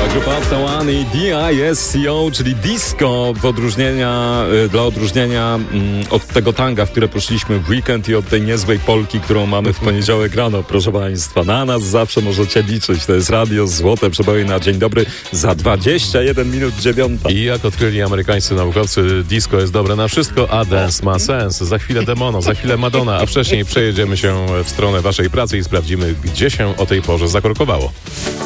grupa Tawan i DISCO, czyli disco dla odróżnienia od tego tanga, w które poszliśmy w weekend i od tej niezłej Polki, którą mamy w poniedziałek rano, proszę Państwa. Na nas zawsze możecie liczyć. To jest Radio Złote Przeboje na dzień dobry za 21 minut 9. I jak odkryli amerykańscy naukowcy, disco jest dobre na wszystko, a dance ma sens. Za chwilę Demono, za chwilę Madonna, a wcześniej przejedziemy się w stronę waszej pracy i sprawdzimy, gdzie się o tej porze zakorkowało.